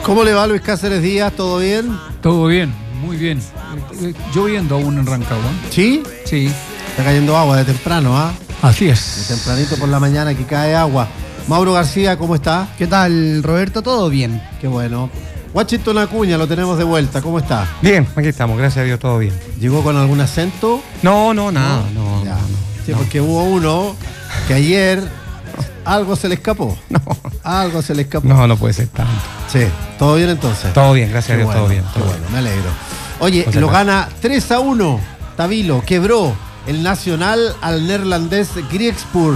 ¿Cómo le va, Luis Cáceres Díaz? ¿Todo bien? Todo bien, muy bien. Lloviendo aún en Rancagua. ¿Sí? Sí. Está cayendo agua de temprano, ¿ah? Así es. De tempranito por la mañana que cae agua. Mauro García, ¿cómo está? ¿Qué tal, Roberto? ¿Todo bien? Qué bueno. Washington Acuña, lo tenemos de vuelta. ¿Cómo está? Bien, aquí estamos, gracias a Dios, todo bien. ¿Llegó con algún acento? No, nada, no. Ya. Sí, porque hubo uno que ayer algo se le escapó. No. Algo se le escapó. No puede ser tanto. Sí, ¿todo bien entonces? Todo bien, gracias a Dios, bueno, todo bien. Qué bueno, me alegro. Oye, Muchas lo gracias. gana 3-1. Tavilo quebró el Nacional al neerlandés Griekspoor.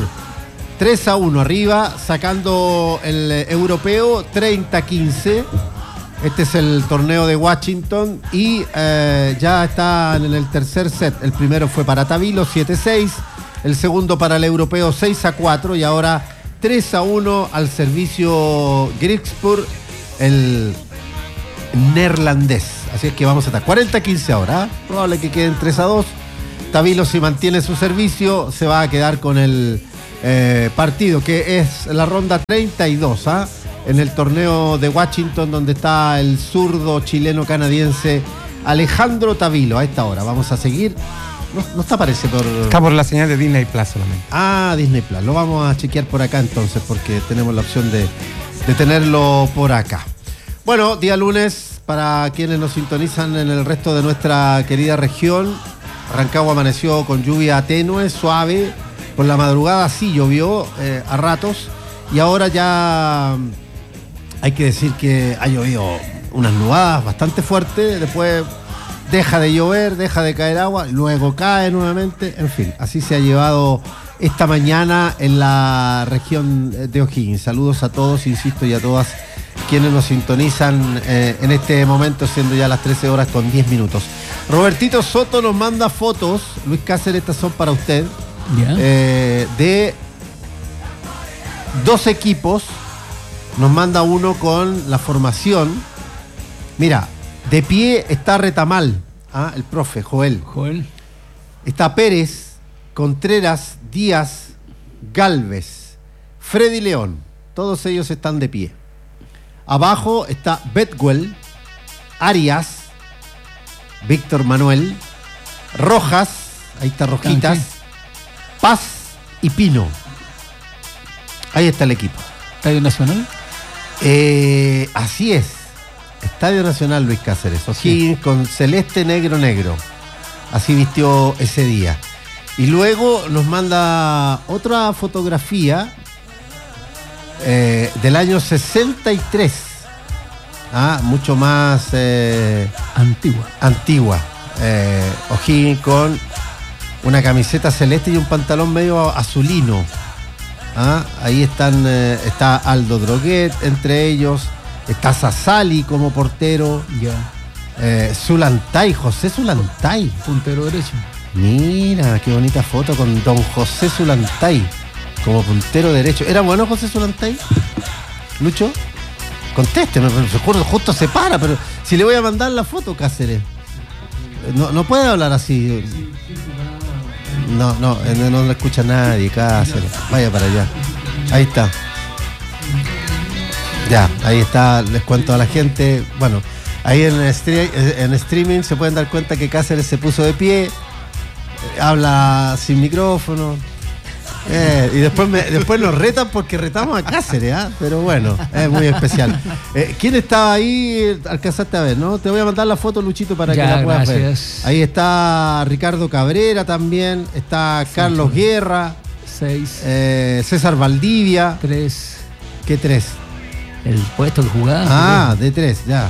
3-1 arriba, sacando el europeo 30-15. Este es el torneo de Washington y ya están en el tercer set. El primero fue para Tavilo, 7-6. El segundo para el europeo, 6-4. Y ahora 3-1 al servicio Griekspoor, el neerlandés. Así es que vamos a estar 40-15 ahora. ¿Eh? Probable que queden 3-2. Tavilo, si mantiene su servicio, se va a quedar con el partido, que es la ronda 32, ¿ah? En el torneo de Washington, donde está el zurdo chileno-canadiense Alejandro Tavilo. A esta hora vamos a seguir. No está, parece por... Está por la señal de Disney Plus solamente. Ah, Disney Plus. Lo vamos a chequear por acá entonces, porque tenemos la opción de tenerlo por acá. Bueno, día lunes, para quienes nos sintonizan en el resto de nuestra querida región, Rancagua amaneció con lluvia tenue, suave. Por la madrugada sí llovió a ratos. Y ahora ya hay que decir que ha llovido unas nubadas bastante fuertes. Después deja de llover, deja de caer agua, luego cae nuevamente. En fin, así se ha llevado esta mañana en la región de O'Higgins. Saludos a todos, insisto, y a todas quienes nos sintonizan en este momento, siendo ya las 13 horas con 10 minutos. Robertito Soto nos manda fotos. Luis Cáceres, estas son para usted. ¿Ya? De dos equipos. Nos manda uno con la formación. Mira, de pie está Retamal, el profe Joel. Está Pérez, Contreras, Díaz, Galvez, Freddy León. Todos ellos están de pie. Abajo está Bedwell, Arias, Víctor Manuel, Rojas, ahí está Rojitas, Paz y Pino. Ahí está el equipo. ¿Estadio Nacional? Así es. Estadio Nacional Luis Cáceres. O'Higgins con celeste, negro, negro. Así vistió ese día. Y luego nos manda otra fotografía del año 63. Mucho más antigua. O'Higgins con una camiseta celeste y un pantalón medio azulino. Ahí está Aldo Droguet entre ellos. Está Sassali como portero. Ya. Zulantay, José Zulantay. Puntero derecho. Mira, qué bonita foto con don José Zulantay como puntero derecho. ¿Era bueno José Zulantay? ¿Lucho? Contésteme, justo se para, pero si le voy a mandar la foto, Cáceres. No puede hablar así. No lo escucha nadie, Cáceres. Vaya para allá. Ahí está. Ya, ahí está, les cuento a la gente. Bueno, ahí en streaming se pueden dar cuenta que Cáceres se puso de pie, habla sin micrófono. Y después nos retan porque retamos a Cáceres, pero bueno, es muy especial. ¿Quién estaba ahí? Alcanzaste a ver, ¿no? Te voy a mandar la foto, Luchito, para que la puedas ver. Ahí está Ricardo Cabrera también, está Carlos Guerra, 6, César Valdivia. 3. ¿Qué 3? El puesto que jugaba. De 3, ya.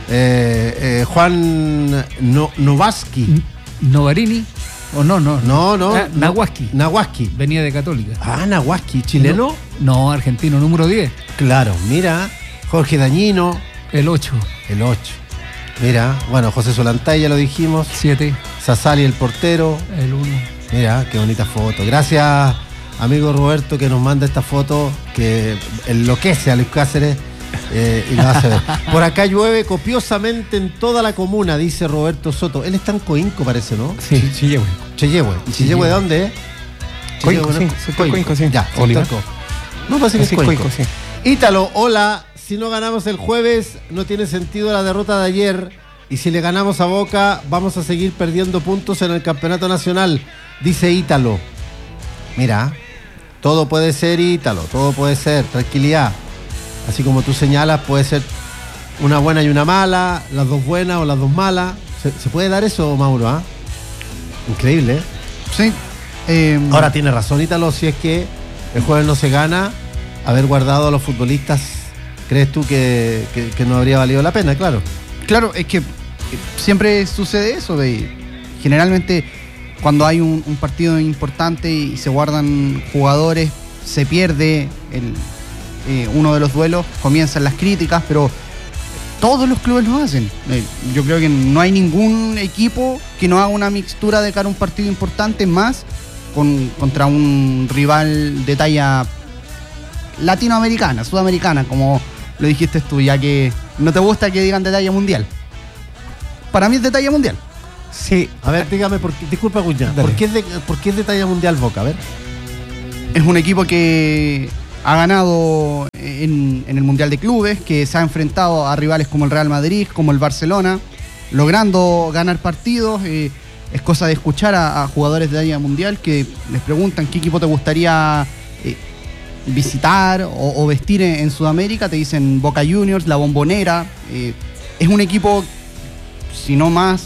Juan Novaski. Novarini. ¿O no? Nahuasqui. Venía de Católica. Nahuasqui. ¿Chileno? No, argentino, número 10. Claro, mira. Jorge Dañino. El 8. Mira, bueno, José Solantay ya lo dijimos. 7. Sassali, el portero. El 1. Mira, qué bonita foto. Gracias, amigo Roberto, que nos manda esta foto que enloquece a Luis Cáceres y lo hace ver. Por acá llueve copiosamente en toda la comuna, dice Roberto Soto. Él está en Coinco, parece, ¿no? Sí, Chillehue. ¿Y Chillehue de dónde? Coinco, sí. Coinco, sí. Ya, Oliva. no, parece que es Coinco. Sí. Ítalo, hola. si no ganamos el jueves, no tiene sentido la derrota de ayer. Y si le ganamos a Boca, vamos a seguir perdiendo puntos en el campeonato nacional, dice Ítalo. Mira, todo puede ser, Ítalo, todo puede ser, tranquilidad. Así como tú señalas, puede ser una buena y una mala, las dos buenas o las dos malas. ¿Se puede dar eso, Mauro? ¿Ah? Increíble, ¿eh? Sí. Ahora tiene razón, Ítalo, si es que el jueves no se gana, haber guardado a los futbolistas, ¿crees tú que no habría valido la pena? Claro. Claro, es que siempre sucede eso. Generalmente cuando hay un partido importante y se guardan jugadores, se pierde uno de los duelos, comienzan las críticas, pero todos los clubes lo hacen. Yo creo que no hay ningún equipo que no haga una mixtura de cara a un partido importante, más contra un rival de talla latinoamericana, sudamericana, como lo dijiste tú, ya que no te gusta que digan de talla mundial. Para mí es de talla mundial. Sí. A ver, dígame, disculpa, Cuña, ¿por qué es de talla mundial Boca? A ver. Es un equipo que ha ganado en el Mundial de Clubes, que se ha enfrentado a rivales como el Real Madrid, como el Barcelona, logrando ganar partidos. Es cosa de escuchar a jugadores de talla mundial que les preguntan qué equipo te gustaría visitar o vestir en Sudamérica. Te dicen Boca Juniors, La Bombonera. Es un equipo, si no más,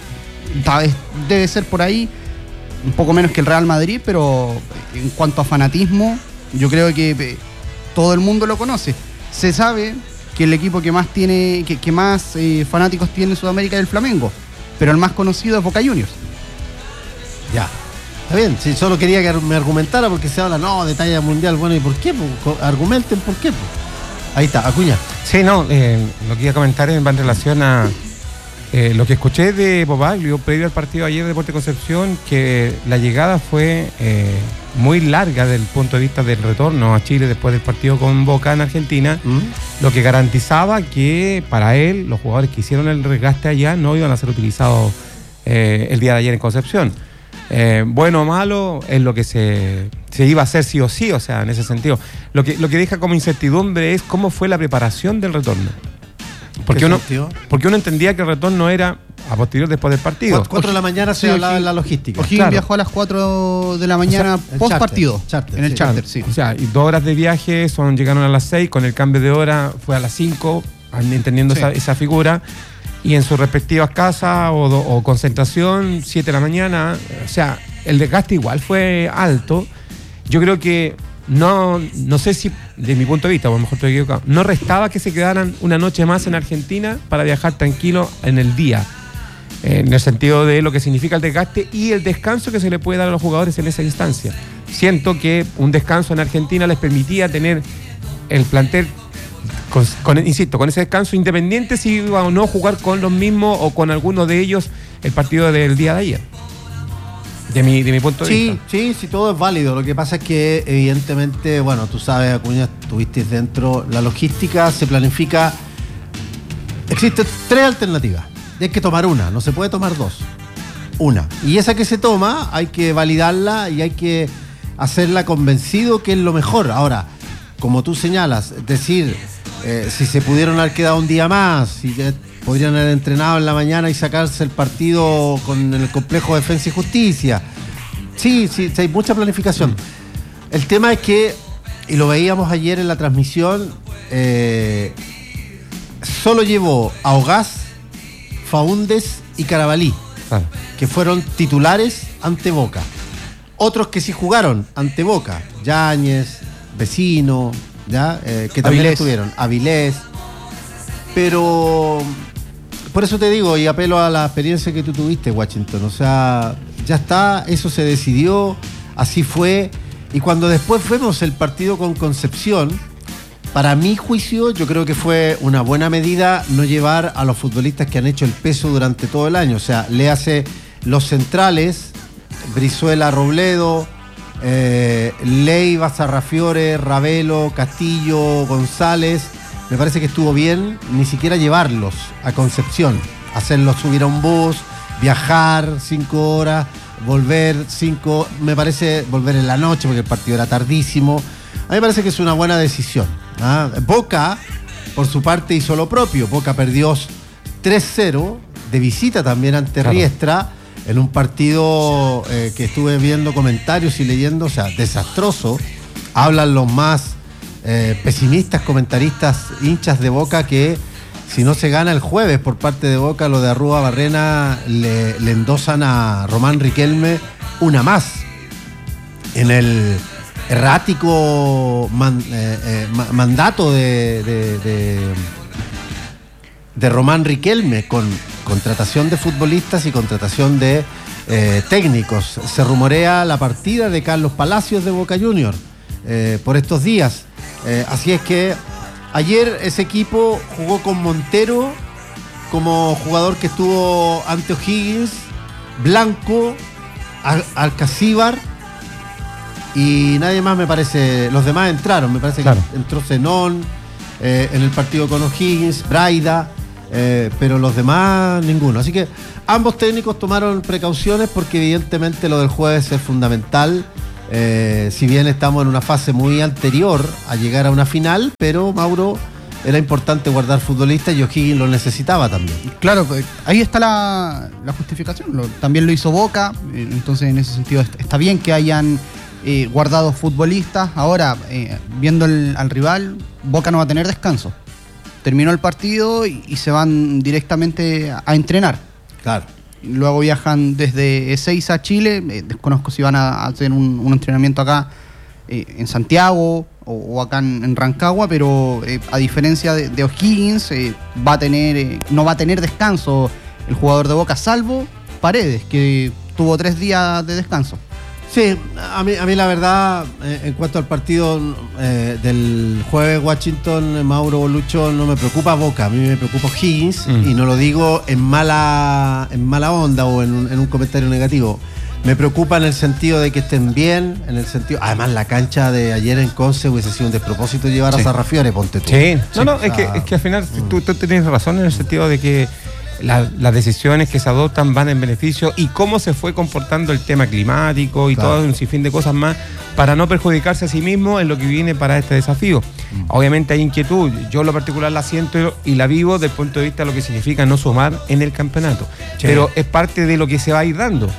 debe ser por ahí, un poco menos que el Real Madrid, pero en cuanto a fanatismo, yo creo que todo el mundo lo conoce. Se sabe que el equipo que más tiene, que más fanáticos tiene en Sudamérica es el Flamengo, pero el más conocido es Boca Juniors. Ya. Está bien, si solo quería que me argumentara, porque se habla, no, de talla mundial. Bueno, ¿y por qué? Argumenten por qué. Ahí está, Acuña. Sí, no, lo que iba a comentar va en relación a lo que escuché de Bobaglio previo al partido ayer de Deportes Concepción, que la llegada fue muy larga desde el punto de vista del retorno a Chile después del partido con Boca en Argentina, lo que garantizaba que para él los jugadores que hicieron el desgaste allá no iban a ser utilizados el día de ayer en Concepción. Bueno o malo es lo que se iba a hacer sí o sí, o sea, en ese sentido. Lo que deja como incertidumbre es cómo fue la preparación del retorno. Porque uno entendía que el retorno era a posterior después del partido. 4 de la mañana se hablaba en la logística. O'Higgins viajó a las 4 de la mañana, post partido, en el charter, sí. O sea, y 2 horas de viaje, llegaron a las 6, con el cambio de hora fue a las 5, entendiendo esa figura. Y en sus respectivas casas o concentración, 7 de la mañana. O sea, el desgaste igual fue alto. Yo creo que no sé si, de mi punto de vista, o a lo mejor estoy equivocado, no restaba que se quedaran una noche más en Argentina para viajar tranquilo en el día. En el sentido de lo que significa el desgaste y el descanso que se le puede dar a los jugadores en esa instancia. Siento que un descanso en Argentina les permitía tener el plantel insisto, con ese descanso, independiente si iba o no jugar con los mismos o con alguno de ellos el partido del día de ayer. De mi punto de vista. Sí, todo es válido. Lo que pasa es que, evidentemente, bueno, tú sabes, Acuña, estuviste dentro. La logística se planifica. Existen 3 alternativas. Y hay que tomar una, no se puede tomar 2. Una. Y esa que se toma, hay que validarla y hay que hacerla convencido que es lo mejor. Ahora, como tú señalas, es decir, si se pudieron haber quedado un día más, si podrían haber entrenado en la mañana y sacarse el partido con el complejo de Defensa y Justicia. Sí, hay mucha planificación. El tema es que, y lo veíamos ayer en la transmisión, solo llevó a Ogás, Faúndez y Carabalí, que fueron titulares ante Boca. Otros que sí jugaron ante Boca, Yáñez, Vecino, ¿ya? Que también estuvieron, Avilés. Pero por eso te digo, y apelo a la experiencia que tú tuviste, Washington, o sea, ya está, eso se decidió, así fue. Y cuando después vemos el partido con Concepción, para mi juicio, yo creo que fue una buena medida no llevar a los futbolistas que han hecho el peso durante todo el año. O sea, le hace los centrales, Brizuela, Robledo, Leiva, Sarrafiore, Ravelo, Castillo, González. Me parece que estuvo bien ni siquiera llevarlos a Concepción, hacerlos subir a un bus, viajar 5 horas, volver 5, me parece, volver en la noche porque el partido era tardísimo. A mí me parece que es una buena decisión. Boca por su parte, hizo lo propio. Boca perdió 3-0 de visita también ante Riestra, en un partido que estuve viendo comentarios y leyendo, o sea, desastroso. Hablan los más pesimistas, comentaristas, hinchas de Boca, que si no se gana el jueves por parte de Boca, lo de Arrúa Barrena le endosan a Román Riquelme una más en el errático mandato de Román Riquelme, con contratación de futbolistas y contratación de técnicos. Se rumorea la partida de Carlos Palacios de Boca Junior por estos días. Así es que ayer ese equipo jugó con Montero como jugador que estuvo ante O'Higgins, Blanco, Alcacíbar y nadie más, me parece. Los demás entraron, me parece que entró Zenón en el partido con O'Higgins, Braida, pero los demás ninguno. Así que ambos técnicos tomaron precauciones porque evidentemente lo del jueves es fundamental. Si bien estamos en una fase muy anterior a llegar a una final, pero Mauro, era importante guardar futbolistas y O'Higgins lo necesitaba también. Claro, ahí está la justificación. También lo hizo Boca, entonces en ese sentido está bien que hayan guardado futbolistas. Ahora, viendo al rival, Boca no va a tener descanso. Terminó el partido y se van directamente a entrenar. Claro. Luego viajan desde Ezeiza a Chile. Desconozco si van a hacer un entrenamiento acá en Santiago o acá en Rancagua, pero a diferencia de O'Higgins, no va a tener descanso el jugador de Boca, salvo Paredes, que tuvo 3 días de descanso. Sí, a mí la verdad, en cuanto al partido del jueves Washington, Mauro Bolucho, no me preocupa Boca, a mí me preocupa O'Higgins, y no lo digo en mala onda o en un comentario negativo. Me preocupa en el sentido de que estén bien, en el sentido, además la cancha de ayer en Conce hubiese sido un despropósito llevar a Sarrafiore, ponte tú. Sí, es que al final tú tienes razón en el sentido de que las decisiones que se adoptan van en beneficio y cómo se fue comportando el tema climático y todo un sinfín de cosas más para no perjudicarse a sí mismo en lo que viene para este desafío. Obviamente hay inquietud, yo en lo particular la siento y la vivo desde el punto de vista de lo que significa no sumar en el campeonato, pero es parte de lo que se va a ir dando.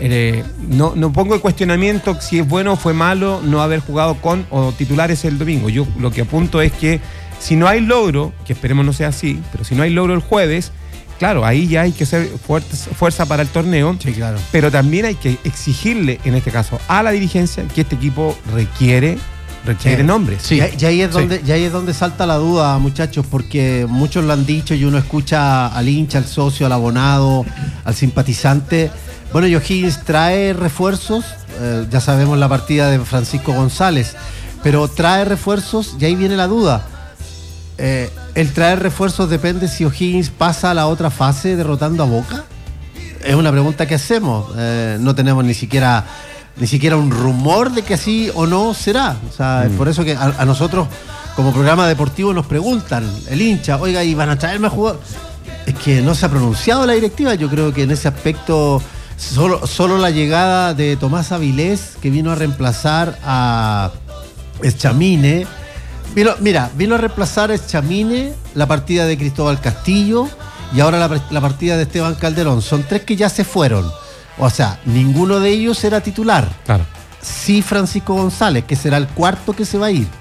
No pongo en cuestionamiento si es bueno o fue malo no haber jugado con o titulares el domingo. Yo lo que apunto es que si no hay logro, que esperemos no sea así, pero si no hay logro el jueves, claro, ahí ya hay que ser fuerza para el torneo, sí, claro. Pero también hay que exigirle, en este caso, a la dirigencia que este equipo requiere nombres. Sí. Y ahí es donde salta la duda, muchachos, porque muchos lo han dicho y uno escucha al hincha, al socio, al abonado, al simpatizante. Bueno, O'Higgins trae refuerzos, ya sabemos la partida de Francisco González, pero trae refuerzos y ahí viene la duda. ¿El traer refuerzos depende si O'Higgins pasa a la otra fase derrotando a Boca? Es una pregunta que hacemos. No tenemos ni siquiera un rumor de que así o no será. O sea, es por eso que a nosotros, como programa deportivo, nos preguntan, el hincha, oiga, ¿y van a traerme a jugar? Es que no se ha pronunciado la directiva. Yo creo que en ese aspecto solo la llegada de Tomás Avilés, que vino a reemplazar a Eschamine. Vino a reemplazar a Eschamine, la partida de Cristóbal Castillo y ahora la partida de Esteban Calderón. Son 3 que ya se fueron. O sea, ninguno de ellos era titular. Claro. Sí, Francisco González, que será el 4º que se va a ir.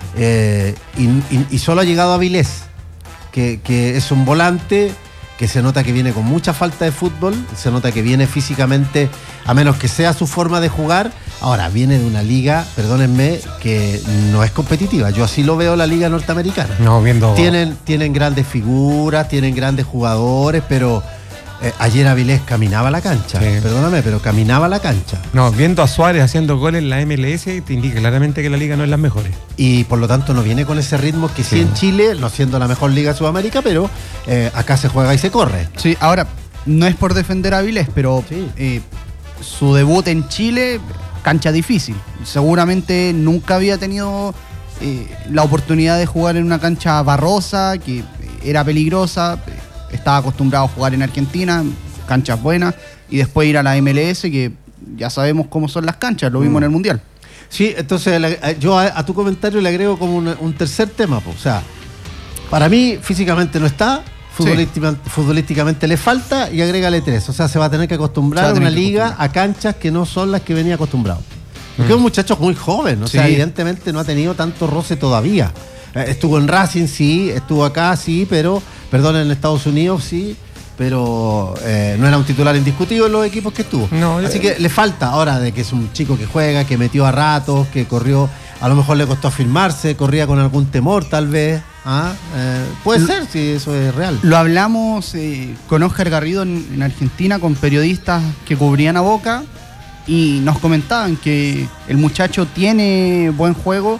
Y solo ha llegado Avilés, que es un volante que se nota que viene con mucha falta de fútbol, se nota que viene físicamente, a menos que sea su forma de jugar. Ahora, viene de una liga, perdónenme, que no es competitiva. Yo así lo veo la liga norteamericana. No, viendo... Tienen grandes figuras, tienen grandes jugadores, pero ayer Avilés caminaba la cancha. Sí. Perdóname, pero caminaba la cancha. No, viendo a Suárez haciendo goles en la MLS, te indica claramente que la liga no es las mejores. Y por lo tanto no viene con ese ritmo que sí en Chile, no siendo la mejor liga de Sudamérica, pero acá se juega y se corre. Sí, ahora, no es por defender a Avilés, pero su debut en Chile, cancha difícil. Seguramente nunca había tenido la oportunidad de jugar en una cancha barrosa, que era peligrosa. Estaba acostumbrado a jugar en Argentina, canchas buenas, y después ir a la MLS, que ya sabemos cómo son las canchas, lo vimos en el Mundial. Sí, entonces yo a tu comentario le agrego como un tercer tema, o sea, Para mí, físicamente no está, futbolísticamente le falta y agrégale 3. O sea, se va a tener que acostumbrar a una liga a canchas que no son las que venía acostumbrado. Porque es un muchacho muy joven, o sea, evidentemente no ha tenido tanto roce todavía. Estuvo en Racing, sí, estuvo acá, sí, pero, perdón, en Estados Unidos, sí, pero no era un titular indiscutido en los equipos que estuvo. No, así que le falta ahora de que es un chico que juega, que metió a ratos, que corrió, a lo mejor le costó afirmarse, corría con algún temor tal vez. Puede ser, si eso es real. Lo hablamos con Óscar Garrido en Argentina, con periodistas que cubrían a Boca, y nos comentaban que el muchacho tiene buen juego,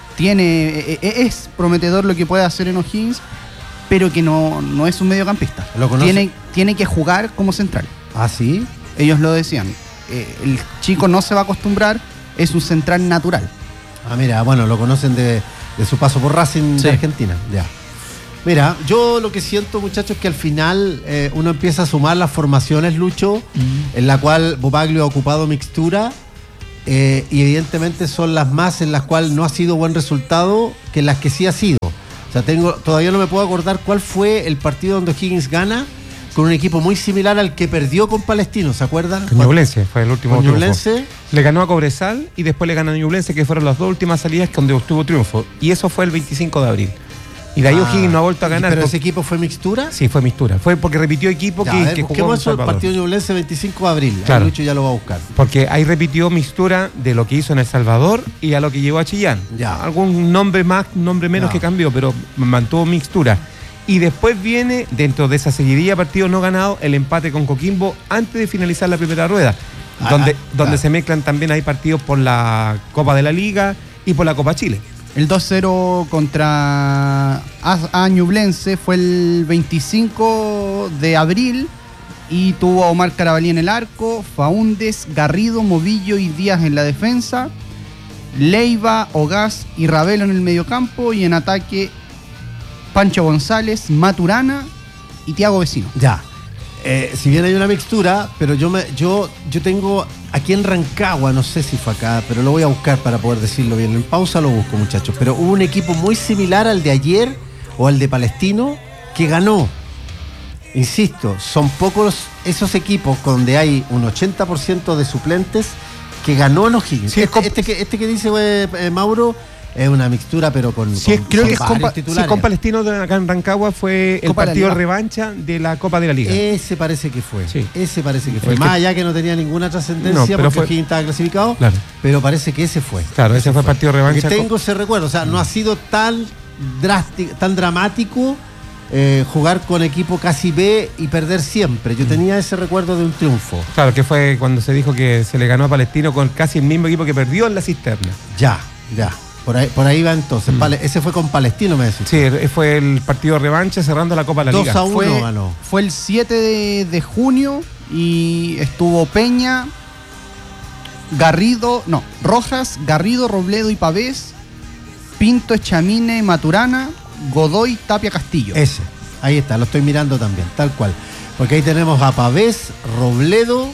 es prometedor lo que puede hacer en O'Higgins, pero que no es un mediocampista. ¿Lo conoce? Tiene que jugar como central. ¿Ah, sí? Ellos lo decían. El chico no se va a acostumbrar, es un central natural. Ah, mira, bueno, lo conocen de su paso por Racing de Argentina. Ya. Mira, yo lo que siento, muchachos, es que al final uno empieza a sumar las formaciones, Lucho, en la cual Bobaglio ha ocupado mixtura, y evidentemente son las más en las cuales no ha sido buen resultado que en las que sí ha sido. O sea, todavía no me puedo acordar cuál fue el partido donde O'Higgins gana con un equipo muy similar al que perdió con Palestino, ¿se acuerdan? Con Ñublense fue el último triunfo. Ñublense. Le ganó a Cobresal y después le ganó a Ñublense, que fueron las dos últimas salidas donde obtuvo triunfo. Y eso fue el 25 de abril. Y de ahí O'Higgins no ha vuelto a ganar. ¿Pero ese equipo fue mixtura? Sí, fue mixtura. Fue porque repitió equipo que jugó en el partido de Ñublense 25 de abril. Claro. Lucho ya lo va a buscar. Porque ahí repitió mixtura de lo que hizo en El Salvador y a lo que llegó a Chillán. Ya. Algún nombre más, nombre menos que cambió, pero mantuvo mixtura. Y después viene, dentro de esa seguidilla de partidos no ganados, el empate con Coquimbo antes de finalizar la primera rueda. Donde se mezclan también hay partidos por la Copa de la Liga y por la Copa Chile. El 2-0 contra Ñublense fue el 25 de abril y tuvo a Omar Carabalí en el arco, Faúndez, Garrido, Movillo y Díaz en la defensa, Leiva, Ogaz y Ravelo en el mediocampo, y en ataque Pancho González, Maturana y Tiago Vecino. Ya. Si bien hay una mixtura, pero yo tengo aquí en Rancagua, no sé si fue acá, pero lo voy a buscar para poder decirlo bien. En pausa lo busco, muchachos. Pero hubo un equipo muy similar al de ayer o al de Palestino que ganó. Insisto, son pocos esos equipos donde hay un 80% de suplentes que ganó en O'Higgins. Sí, este que dice Mauro es una mixtura, pero con creo que varios titulares. Sí, con Palestino acá en Rancagua fue el partido de revancha de la Copa de la Liga. Ese parece que fue. Sí. Ese parece que fue. Más allá que no tenía ninguna trascendencia porque O'Higgins estaba clasificado, claro. Pero parece que ese fue. Claro, ese fue el partido de revancha. Tengo ese recuerdo, o sea, no ha sido tan drástico, tan dramático jugar con equipo casi B y perder siempre. Yo tenía ese recuerdo de un triunfo. Claro, que fue cuando se dijo que se le ganó a Palestino con casi el mismo equipo que perdió en la cisterna. Ya. Por ahí va entonces. Ese fue con Palestino, me decís. Sí, fue el partido de revancha cerrando la Copa de la Liga. 2-1 ganó. Fue el 7 de junio y estuvo Peña, Rojas, Garrido, Robledo y Pavés, Pinto, Echamine, Maturana, Godoy, Tapia, Castillo. Ese, ahí está, lo estoy mirando también, tal cual. Porque ahí tenemos a Pavés, Robledo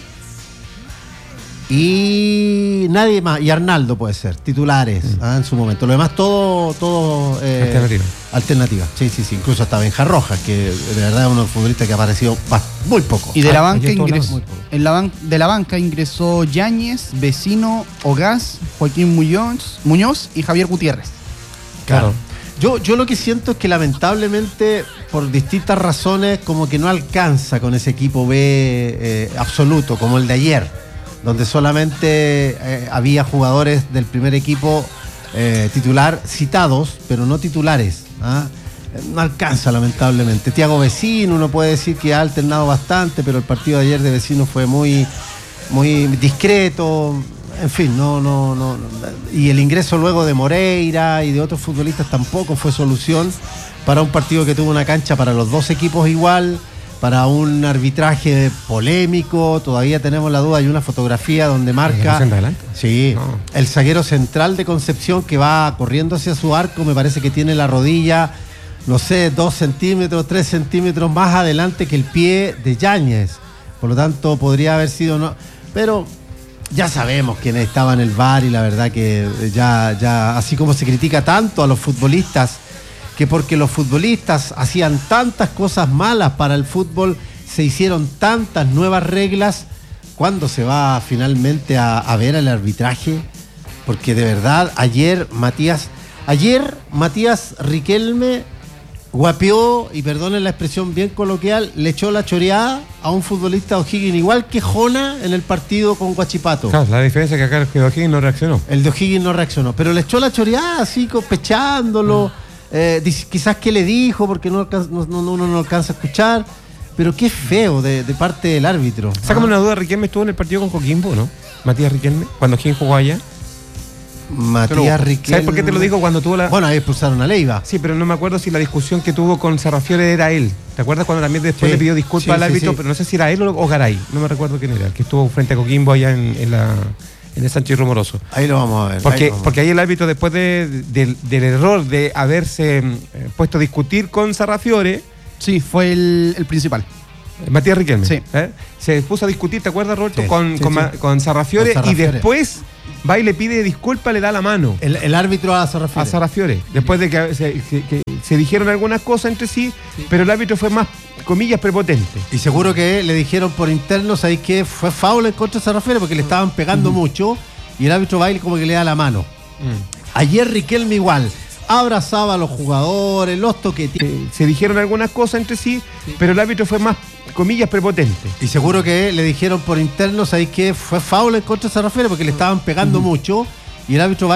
y nadie más, y Arnaldo puede ser, titulares en su momento. Lo demás todo alternativa. Sí, incluso hasta Benja Rojas, que de verdad es uno de los futbolistas que ha aparecido muy poco. Y de la banca ingresó, de la banca ingresó Yáñez, Vecino, Ogaz, Joaquín Muñoz y Javier Gutiérrez. Claro. Yo lo que siento es que lamentablemente, por distintas razones, como que no alcanza con ese equipo B absoluto, como el de ayer, donde solamente había jugadores del primer equipo titular citados, pero no titulares. No alcanza, lamentablemente. Tiago Vecino, uno puede decir que ha alternado bastante, pero el partido de ayer de Vecino fue muy discreto. En fin, no. Y el ingreso luego de Moreira y de otros futbolistas tampoco fue solución para un partido que tuvo una cancha para los dos equipos igual, para un arbitraje polémico. Todavía tenemos la duda. Hay una fotografía donde marca el zaguero central de Concepción que va corriendo hacia su arco. Me parece que tiene la rodilla, no sé, 2 centímetros, 3 centímetros más adelante que el pie de Yáñez. Por lo tanto, podría haber sido... Pero ya sabemos quién estaba en el VAR, y la verdad que ya así como se critica tanto a los futbolistas que porque los futbolistas hacían tantas cosas malas para el fútbol, se hicieron tantas nuevas reglas. ¿Cuándo se va finalmente a ver el arbitraje? Porque de verdad, ayer Matías Riquelme guapeó, y perdonen la expresión bien coloquial, le echó la choreada a un futbolista de O'Higgins, igual que Jona en el partido con Huachipato. Claro, la diferencia es que acá el de O'Higgins no reaccionó. El de O'Higgins no reaccionó, pero le echó la choreada así, pechándolo. Quizás qué le dijo, porque uno no alcanza a escuchar. Pero qué feo de parte del árbitro. Sácame una duda, Riquelme estuvo en el partido con Coquimbo, ¿no? Matías Riquelme, cuando O'Higgins jugó allá. Matías Riquelme. ¿Sabes por qué te lo digo? Cuando tuvo la... Bueno, ahí expulsaron a Leiva. Sí, pero no me acuerdo si la discusión que tuvo con Sarrafiore era él. ¿Te acuerdas cuando también después le pidió disculpas al árbitro? Sí. Pero no sé si era él o Garay. No me recuerdo quién era. El que estuvo frente a Coquimbo allá en el Sánchez Romoroso. Ahí lo vamos a ver. Porque ahí el árbitro, después del error de haberse puesto a discutir con Sarrafiore... Sí, fue el principal. Matías Riquelme. Sí. Se puso a discutir, ¿te acuerdas, Roberto? Sí, con Sarrafiore, y después va y le pide disculpas, le da la mano. El árbitro a Sarrafiore. A Sarrafiore. Después de que se dijeron algunas cosas entre sí, pero el árbitro fue más, comillas, prepotente. Y seguro que le dijeron por interno, ¿sabéis qué? Fue foul en contra de Sarrafiore porque le estaban pegando mucho, y el árbitro va y como que le da la mano. Ayer Riquelme igual. Abrazaba a los jugadores, los toqueteos. Se dijeron algunas cosas entre sí, pero el árbitro fue más, comillas, prepotente. Y seguro que le dijeron por interno, ¿sabéis qué? Fue foul en contra de Sarrafiore porque le estaban pegando mucho, y el árbitro va